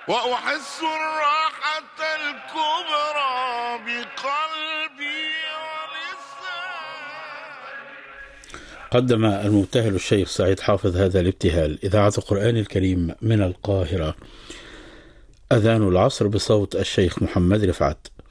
وأحس الراحة الكبرى بقلبي ولساني. قدم المبتهل الشيخ سعيد حافظ هذا الابتهال. إذاعة القرآن الكريم من القاهرة. أذان العصر بصوت الشيخ محمد رفعت.